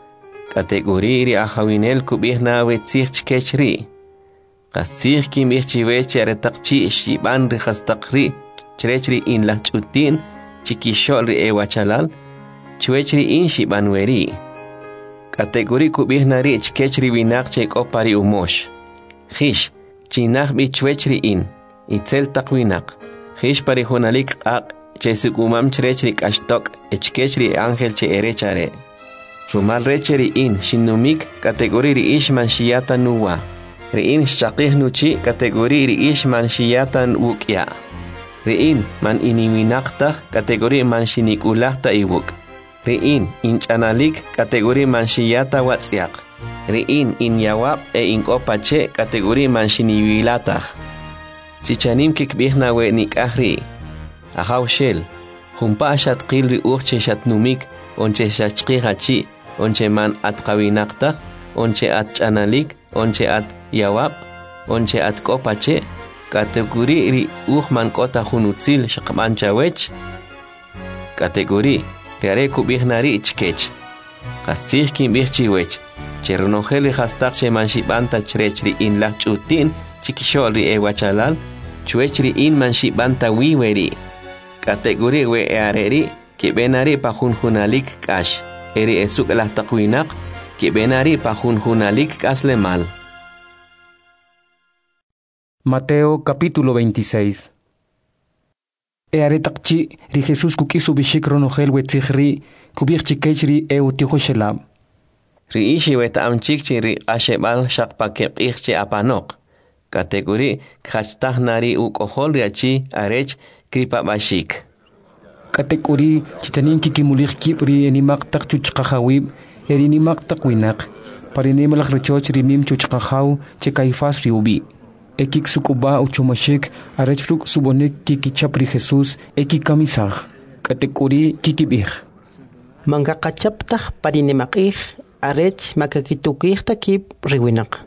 kategori ri ahawinel kubihna wetzich chkechri. Qasich kimich chiweche aretaqchi shiban ri khastaqri, chrechri in la chutin, chikishol ri ewachalal, chwechri in shiban weri. Kategori kubihna ri chkechri winak chek opari umosh. Khish, chinach bi chwechri in, itzel taqwinak. Khish pari hunalik aq, Chesuk umam chrechrik ashtok, echkechri angel che erechare. Rumal recheri in, shinumik, kategori ri ishman shiyata nuwa. Ri in shaqih nuchi, kategori ri ishman shiyata wukya. Ri in, man iniminakta, kategori man shinikulakta iwuk. Ri in, inchanalik, kategori man shiyata watsyak. Ri in, in yawab e in kopache, kategori man shiniwilatah. Chichanim kikbihna we nikahri. Ahawshel, humpa shatqil ri uche shatnumik, onche shachqihachi, onche man at kawinakta, onche at chanalik, onche at yawab, onche at kopache, kategori ri uhman kota hunutzil shaqman chawech, kategori riare kubihnari ichkech, qasih kin bihchiwech, chernoheli hastaqche man shibanta chrechri in la chutin, chikishol ri ewachalal, chwechri in man shibanta wiweri. Kategori we eareri que benari pa junjunalik kash. Eri esuk lah takwinak que benari pa junjunalik kaslemal. Mateo capítulo veintiséis. Earetakchi ri Jesús kukisu bishik ronogel wetzihri kubirchi kechri eutijo shelab. Ri ishi weta amchikchi ri ashebal shakpakek ichchi apanok. Kategori khastahnari ukohol riachi arech kripa bashik. Kategori chitanin kikimulik kipri enimak tak chuchkahawib erinimak takwinak parinemalak rechoch rinim chuchkahaw chekaifas riubi. Ekik sukuba uchumashik arechfruk subonek kikichapri Jesus ekikamisah. Kategori kikibih. Mangakachaptah parinemakih arech makakitukih takip riwinak.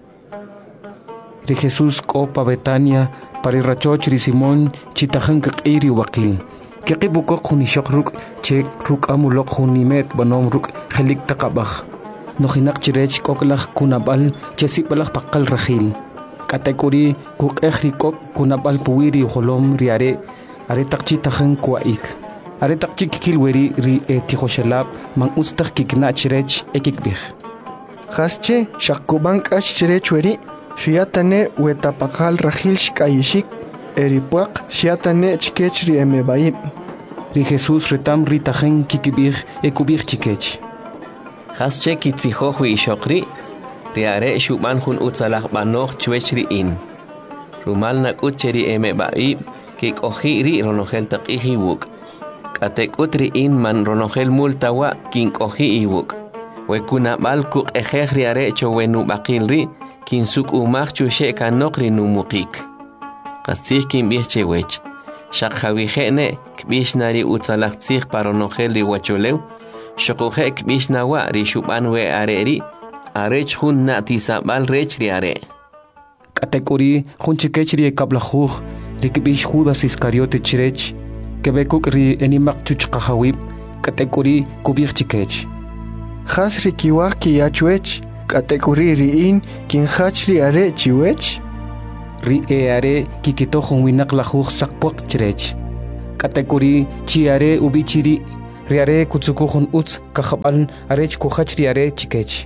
Ri Jesus ko pa Betania pari rachoch ri Simon chitahan kakiri wakil. Kikibukok hunishok ruk chek ruk amulok hunimet banom ruk khelik takabah. Nohinak chirech koklak kunabal chesibalak pakal rahil. Kategori kuk ekhrikok kunabal puwiri holom riare are takchi tahan kwaik. Are takchi kikilweri ri etihoshelab mang ustak kikna chirech ekikbih. Khasche shakubank ash chirech weri. Shiatane wetapakal rahil shkayishik, eripuak shiatane chikechri emebaib. Ri Jesus retam ritajen kikibir ekubir chikech. Hasche kitzihohwi ishokri, riare shuban hun utsalah banoch chwechri in. Rumal nak utcheri emebaib, kik ohiri ronogel takihi wuk. Katek utri in man ronogel multawa kink ohi iwuk. Wekuna bal kuk ejeh riare chowenu bakilri, kin suk umach chushe kanokri numukik. Qasih kin bihche wech. Shak hawihene kbishnari utsalaktsih paronogeli wacholew. Shokuhe kbishnawa ri shuban we areri. Arech hun na tisabal rech ri are. Kategori hun chikechri ekablahuj. Ri kbish Judas Iscariote chirech. Kebekuk ri enimak chuchkahawib. Kategori kubir chikech. Khas rikiwak ki yachwech. Katekuri riin kin hachri are chiwech. Ri e are kikito hon winak lahuh sakpok chirech. Katekuri chi are ubichiri. Ri are kutsuko hon uts kakhabal arech kuhachri are chikech.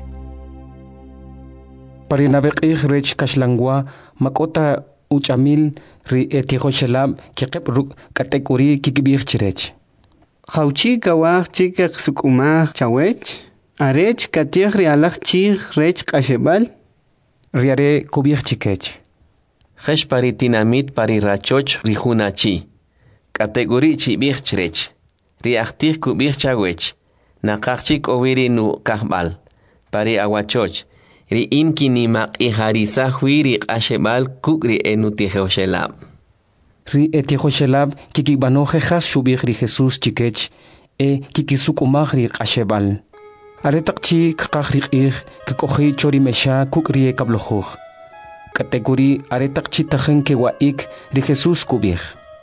Parinabek ich rech kashlangwa makota uchamil ri etiho shelab kikep ruk katekuri kikibir chirech. Hauchi kawach chikek sukumach chawech. Arech katich rialach chich rech kashebal. Riare kubir chikech. Hesh pari tinamit pari rachoch rihunachi. Kategori chi bir chirech. Riachtir kubir chawech. Nakachik oviri nu kahbal. Pari awachoch. Ri inki ni mak iharisa huiri kashebal kukri enutiho shelab. Ri etiho shelab kikibanoje has shubir ri Jesus chikech. E kikisukumach ri kashebal. Aretakchi kakakrik ir kikohi chori mesha kukrie kablojuj. Kategori aretakchi tajen ke waik ri Jesus kubir.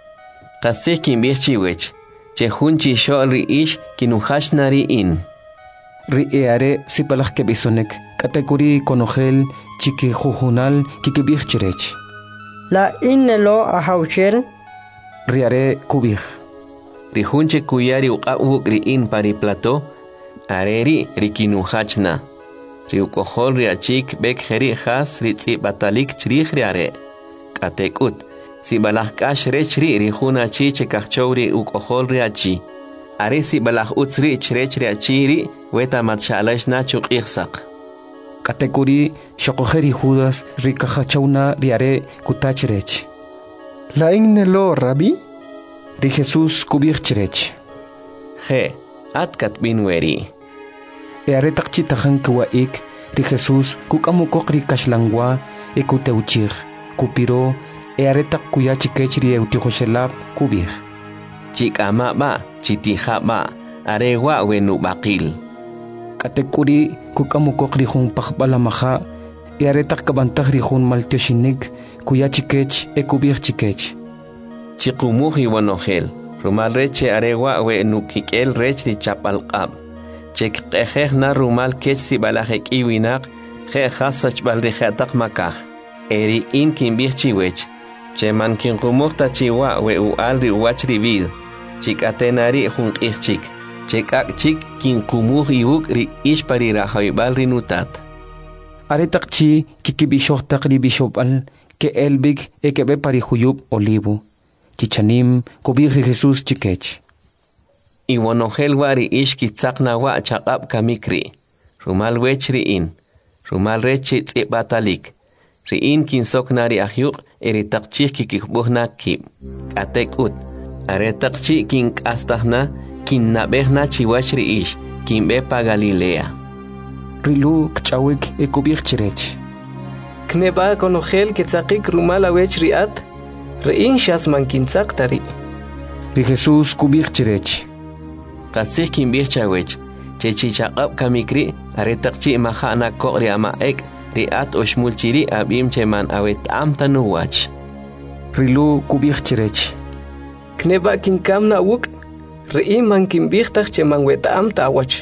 Kasih kimbir chiwech. Chehunchi shol ri ish kinuhash nari in. Ri e are sipalach ke bisonek. Kategori konogel chiki jujunal kikibir chirech. La innelo ahauchel. Ri are kubir. Ri hunche kuyari uqawuk ri in pari plato. Areri rikinuhachna. Riukohol riachik bek heri has ritzi batalik chrich riare. Katekut. Si balahkash rechri rihuna chi chekachori ukohol riachi. Are si balah utsri chrech riachiri weta matshalash na chuk ihsak. Katekuri shokoheri Judas rikahachawna riare kutachrech. La innelo rabi? Ri Jesus kubir chrech. He, atkat binweri. E aretakchi tajan kuwaik ri Jesus kukamukok ri kashlangwa e kuteuchir kupiro e aretak kuya chikech ri eutihoshelab kubir. Chikama ba chitiha ba arewa wenu bakil. Katekuri kukamukok ri hun pakbalamaha e aretak kabantag ri hun maltioshinik kuya chikech e kubir chikech. Chikumuhi wanohel rumal reche arewa wenu kikel rech ri chapalqab. Chek qeheh na rumal kech si balahek iwinak je khasach balrihatak makah. Eri in kin birchiwech. Che man kin kumukta chiwa we u alri wachri vid. Chik atenari junk ichik. Chek ak chik kin kumuh iwuk ri ishpari rahoibal rinutat. Aretak chi kikibishoktak ri bishopal ke elbig ekebe pari huyub olivo. Chichanim kubir Jesus chikech. Iwanogel wari ish kitzakna wa chakab kamikri. Rumal wechri in. Rumal rechi tzibbatalik. Ri in kin soknari ahyuk eri takchik kikikbuhna kib. Atek ut. Are takchi kin kastahna kin nabehna chiwachri ish. Kin bepa Galilea. Rilu kchawik ekubir chirech. Kneba konogel kitzakik rumal awechri at. Ri in shas man kintzak tari. Ri Jesus kubir chirech. Kasih kin birchawech. Chechi chakab kamikri aretakchi mahana kokri ama ek riat oshmulchiri abim cheman awet am tanuwach. Rilu kubir chirech. Kneba kin kamna wuk ri man kin birtach cheman wet am tawach.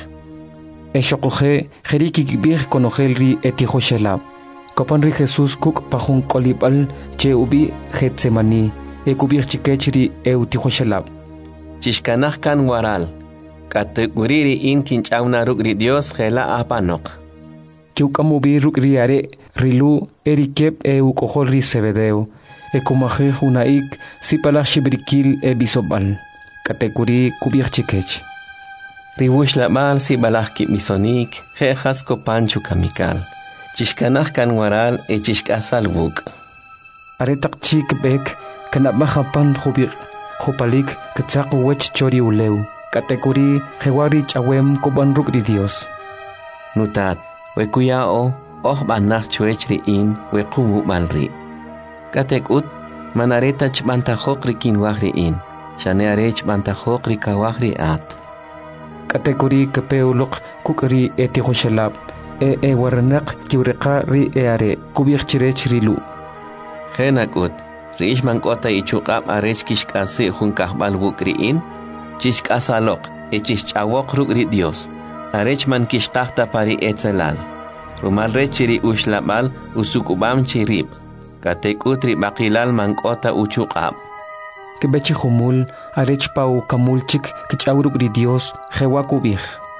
E shokoje jeriki kibir konogel ri etihoshelab. Kopan ri Jesus kuk pahun kolibal che ubi Getsemani e kubir chikech ri eutihoshelab. Chishkanach kan waral. Kategoriri in kinchauna rukri Dios gela apanok. Kiukamubi rukri are rilu erikep e ukohol ri sebedeo. E kumaje hunaik sipala shibrikil e bisobal. Kategori kubir chikech. Ribush la mal si balach ki misonik he hasko panchu kamikal. Chishkanach kan waral e chishkasal buk. Aretak chik bek kanap mahapan hubir hupalik katsaku wech chori uleu. Kategori hewari chawem kuban rukri Dios. Nutat, we kuyao, oh banach chuechri in, we kumu balri. Katekut, manareta chbantajokri kinwahri in, shanearech bantajokri kawahri at. Kategori kepeulok kukri etihoshelab, e e waranak kiureka ri eare, kubir chirech rilu. Henakut, riishman kota ichukab arech kishkase hunkahbal wukri in, Chishkasalok, e chishchawok rukri Dios. Arechman kishkahta pari etzelal. rumal re chiri ushlabal usukubam chirib katekutri bakilal mankota uchuqab kebechi humul arech pau kamulchik kichawruk ri Dios jewakubij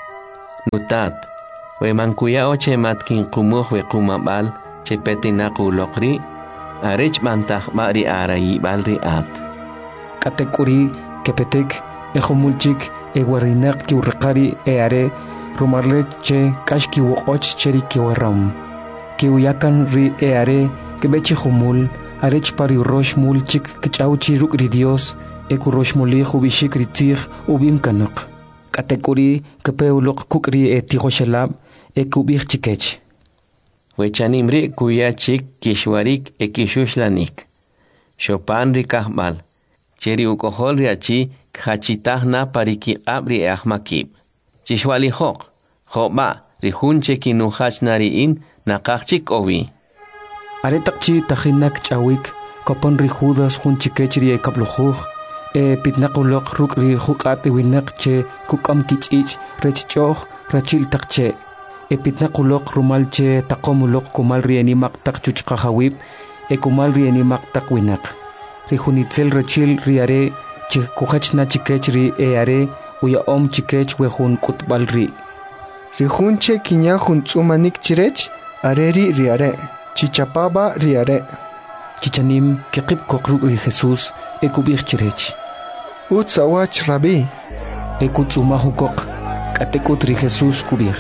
nutat we mankuya oche matkin qumuh we qumabal che petinaku lokri arech mantah mari arayi balri at katekuri kepetek e humulchik e warinak ki urqari e are rumarle che kashki woqoch cheri ki waram ki uyakan ri e are kebechi humul arech pari rosh mulchik kichawchi ruk ri Dios e ku rosh muli khubishik ri tir ubim kanak katekuri kepeulok kukri e tihoshalab e kubich chikech wechanimri kuya chik kishwarik e kishuslanik shopan ri kahmal cheri ukohol ri achi khachitahna pariki abri e ahmakib chishwali hok khoba ri hunche kinuhachnari in naqachik owi aretakchi tahinak chawik kopon ri judas hunchikech ri e kablujuj e pitnaqulok ruk ri huqat winak che kukam kichich rechchoh rachil takche e pitnaqulok rumal che taqomulok kumal ri animak takchuch qahawib e kumal ri animak takwinak ri hunitzel rachil ri are che kukhachna chikech ri e are uya om chikech we hun kutbal ri ri hunche kinya hun tsumanik chirech areri ri are chichapaba ri are chichanim keqib koqru ri Jesus e kubich chirech utsawach rabi e kutsumahu koq katekut ri Jesus kubich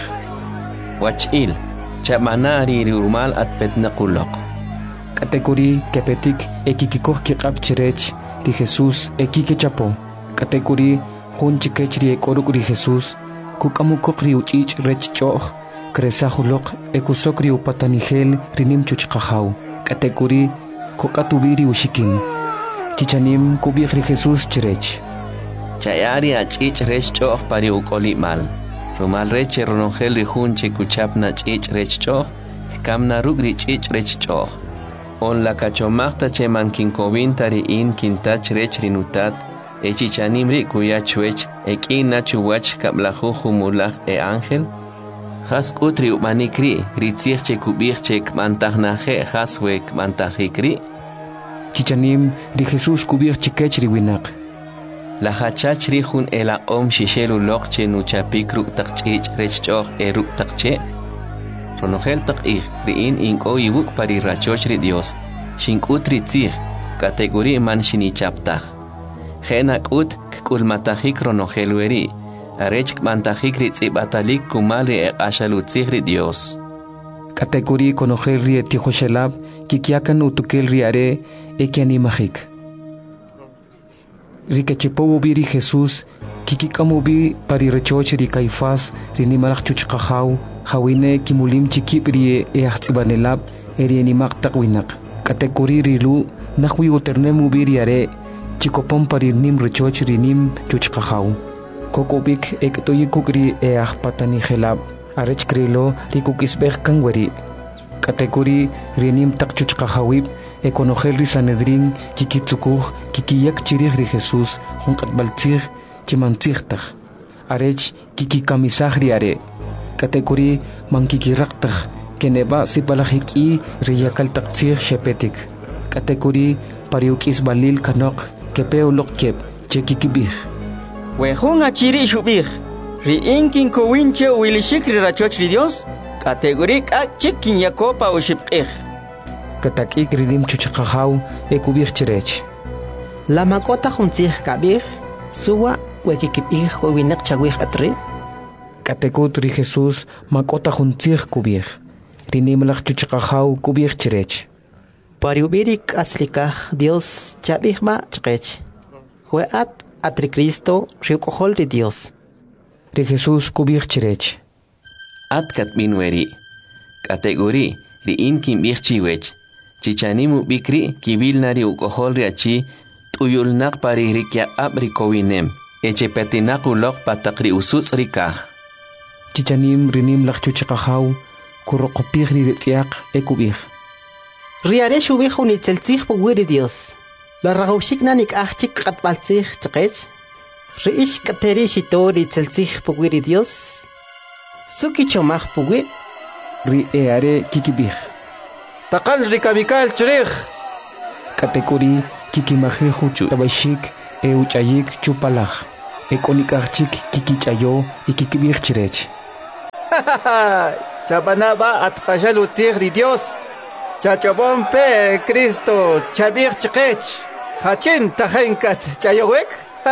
wachil chamanari ri urmal at petnaqulok katekuri kepetik e kikikoh kiqab chirech ri Jesus e kikechapo katekuri hun chikech ri e koruk ri Jesus kukamukok ri uchich rechchoh kresahulok e kusok ri upatanigel rinim chuchqahaw katekuri kuqatubiri ushikin chichanim kubich ri Jesus chirech chayari achich rechchoh pari ukolimal rumal reche ronongel ri hunche kuchapna chich rechchoh kamna rugri chich rechchoh on la kachomachta che mankin kovinta ri in kintach rech rinutat e chichanim ri kuyachwech e kina chuwach kablahu humulach e ángel has utri umanikri ritzich che kubich che kmantahnaje haswek mantahikri chichanim ri Jesus kubich chikech ri winak la hachach ri hun ela om shishelu lokche nuchapikru taqchich rechchoh e ruk taqche ronogel taqih ri in inko yibuk pari rachoch ri Dios shinkutri tzich kategori man shinichaptah Henak ut kulmatahik ronogel weri arech kmantajik ri tzibatalik kumali e ashalutzich ri Dios kategori konogel ri tihoshelab kikiakan utukel ri are e kianimajik ri kechepo biri Jesus kikikamubi pari rechoch ri Caifás ri nimalach chuchqahaw hawine kimulim chikip ri e ahtsibanelab eri animaq taqwinak kategori ri lu nahwi uternemu biri are chikopon pari nim rechoch ri nim chuchqahaw kokobik ektoyi kukri e ahpatani gelab arech krilo ri kukisbeh kangweri kategori ri nim taqchuchqahawib e konogel ri Sanedrin kikitsukuj kikiyak chirij ri Jesus junqatbaltzij chimantzijtaj arech kikikamisaj ri are kategori mankikiraqtaj keneba sipalajiki ri yakaltaqtzij shepetik kategori pariukis balil kanok kepeulok kep chekikibij wejun achiri shubij ri inkin kowinche wilishik ri rachoch ri Dios kategori k'ak chikin yakopa ushibqij katakik ridim chuchqahaw e kubich chirech la makota juntzij kabij suwa wekikibij winak chawij atri katekut ri Jesus makota juntzij kubij rinimlach chuchqahaw kubich chirech pariubirik aslikaj Dios chabijma chqech hueat atri Cristo riukohol ri Dios ri Jesus kubich chirech atkat minweri kategori ri inkin bichchiwech chichanimu bikri kibilnari ukohol ri achi tuyulnaq pari rikya abri kowinem eche petinaqu loq pataqri usutz rikaj chichanim rinim lach chuchqahaw kuroqopij ri retiaq e kubij riare shubij unitzeltzij puwiri Dios la ragawshik nanik ahchik qatbaltzij chqech riish kateri shitori tzeltzij puwiri Dios suki chomaj puwi ri eare kikibih. Takal rikabikal chirih. Katekuri kikimajeju tabashik e uchayik chupalaj. E konikachik kikichayo y kikibih chirech. Chabanaba at kashalutir di Dios. Chachabon pe Cristo chabir chikech. Hachin tajenkat chayowek.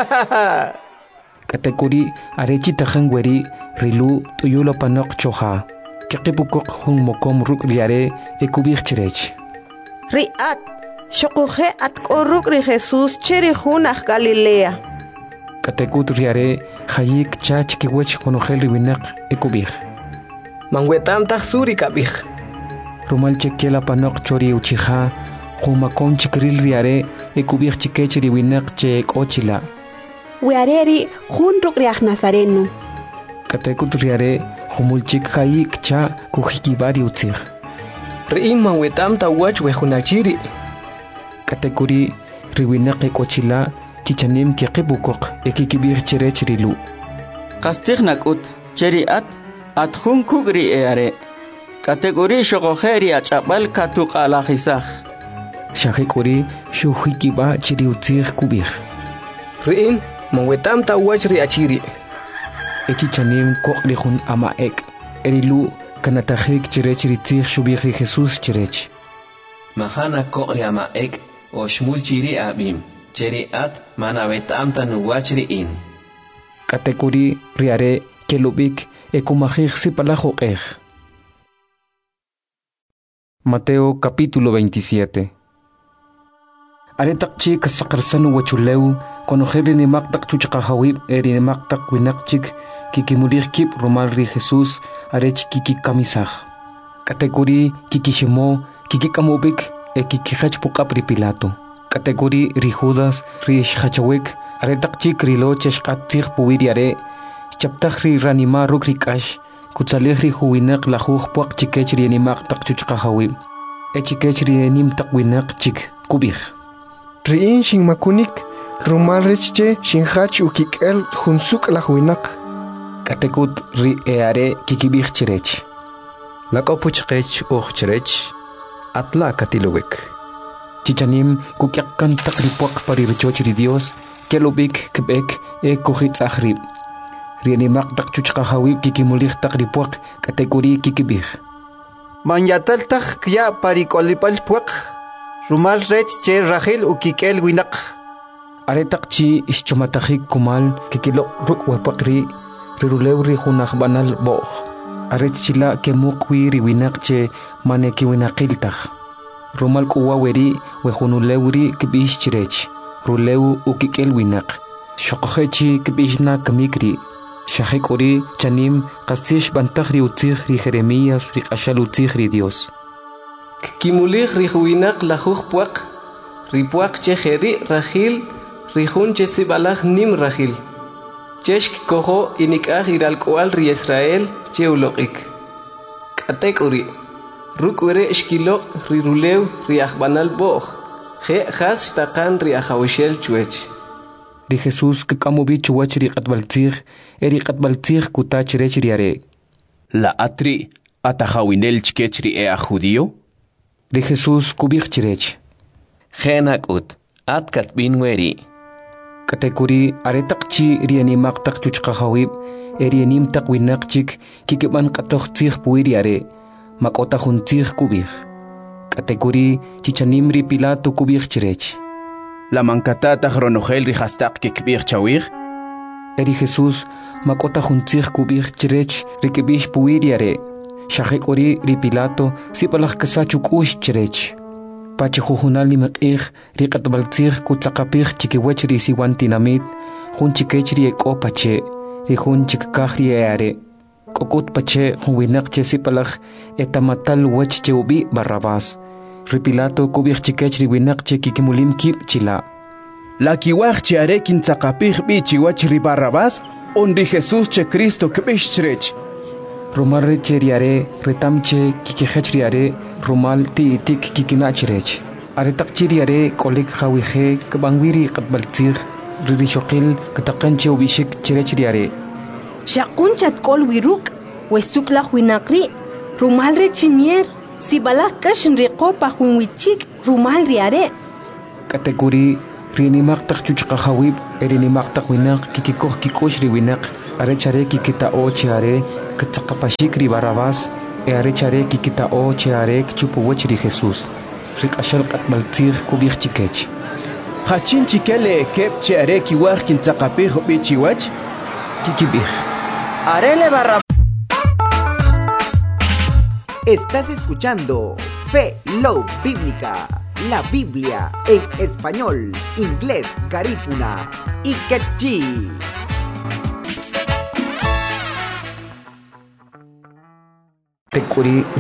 Katekuri arechi tajangweri rilu tuyulo panok choha. Kikipukok hung mokom ruk riare e kubih chirech. Riat, shokuhe at koruk ri Jesus chiri hunach Galilea. Katekut riare hayik chach kiwech konogel riwinak e kubih. Manguetam taksuri kabih. Rumal chekela panok chori uchiha. Humakom chikril riare e kubih chikech riwinak che ochila. Weareri junruk riach Nazareno. Katekut riare humulchik hayik cha kuhikibari utzig. Riim manguetam tawach wehunachiri. Katekuri riwinak e ochila chichanim kikibukok e kikibir chirech rilu. Kastig nakut cheriat at hun kugri eare. Kategori shogojeri achapal katuk alajisaj. Shakekuri shuhikiba chiri utzig kubih. Riim manguetam tawach riachiri. E chichanim kokrihun ama ek. Erilu kanatajik chirech ritzig shubih ri Jesus chirech. Mahana kokri ama ek o shmul chiri abim. Cheri at manavetam tanuwachri in. Katekuri riare kelubik e kumajig sipalajoej. Mateo capítulo veintisiete. Aretakchi kasakarsanu wachuleu konojeri ni maktak chuchakahawib eri ni maktak winakchik kikimurikip romalri Jesus arech kikikamisaj. Katekuri kikishimo kikikamubik e kikihachpukapri Pilato. Kategori ri Judas ri shachawek aretakchi krilo cheshkatzig puwiriare chaptaj ri ranima rukrikash kutsalej ri huwinak lajuj puak chikech ri animak tak chuchkahawib e chikech ri enim tak winak chik kubij. Riin shin makunik rumal richche shin hach ukikel hunsuk la huinak. Katekut ri eare kikibij chirech. Lakopuchkech uj chirech atla katilowek. Chichanim kukyakan takripuak parirchoch ri Dios kelubik kebek e kuhitz ahrib. Rianimak tak chuchkahawib kikimulich takripuak kategori kikibih. Manyatal tak kya parikolipal puak. Rumal rech che Rachel ukikel winak. Aretakchi ischumatajik kumal kikilo ruk wapakri rirulew ri hunaj banal boh. Arechila kemukwi ri winak che maneki winakiltaj. Rumal kuwa weri wehunulewri kibish chirech. Rulew ukikel winak. Shokohechi kibishna kamikri. Shahekori chanim kasish bantajri utzig ri Jeremías ri ashal utzig ri Dios. Kimulich ri huinak lajuj puak. Ri puak che jeri Rachil ri hun che sibalaj nim Rachil. Cheshk kojo inikaj iralkoal ri Israel che ulokik. Katekori. Rukwere eshkilo rirulew riachbanal boh. Je has takan riachawishel chuech. Ri Jesus kikamubi chuach ri qatbaltzig eri qatbaltzig kutach rech riare. La atri atajawinel chkech ri ea judío. Ri Jesus kubich chirech. Genakut atkat binweri. Katekuri aretakchi ri animak tak chuchkahawib eri anim tak winakchik kikiban qatochtzig puiriare. Makota juntzig kubich. Kategori chichanimri Pilato kubich chirech. La mankatata ronogel ri hastak kikbich chawig. Eri Jesus makota juntzig kubich chirech rikibich puiriare. Shahek ori ri Pilato sipalach kasachuk ush chirech. Pache jujunal ni mak'ij ri qatbaltzig kutzaqapich chikiwech ri siwantinamit jun chikech ri eko pache ri jun chikkaj ri eare. Kokut pache huwinak che sipalach etamatal wech che ubi Barrabás. Ripilato kubich chikech riwinak che kikimulim kip chila. La kiwach che are kintzaqapich bi chiwach ri Barrabás on ri Jesús che Cristo kbish chrech. Rumal che riare retam che kikihech riare rumal ti tik kikinachrech. Are tak chiriare kolik khawije kabangwiri qatbaltzig ririshokil kataqanche ubishik chirech riare. Shakunchat kol wiruk, wesuk la huinakri, Rumal re chimier. Si balas kashin riqo pa junwichik rumal riare. Kategori rinimak tak chuchka hawib erinimak tak winak kikikoh kikosh ri winak are chare kikita o chiare katsakapashik ri barabas e are chare kikita o chiare chupuwach ri Jesus rik ashal katmaltzir kubich chikech hachin chikele kep chiare kiwaj kintzakapih bichiwach kikibich arele barabas. Estás escuchando Fe Love Bíblica, la Biblia en español, inglés, garífuna y quechí. Tekuri